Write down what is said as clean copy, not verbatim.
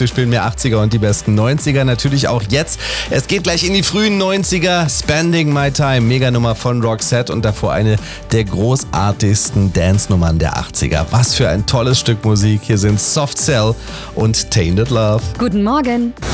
Wir spielen mehr 80er und die besten 90er. Natürlich auch jetzt. Es geht gleich in die frühen 90er. Spending My Time. Meganummer von Roxette und davor eine der großartigsten Dance-Nummern der 80er. Was für ein tolles Stück Musik. Hier sind Soft Cell und Tainted Love. Guten Morgen.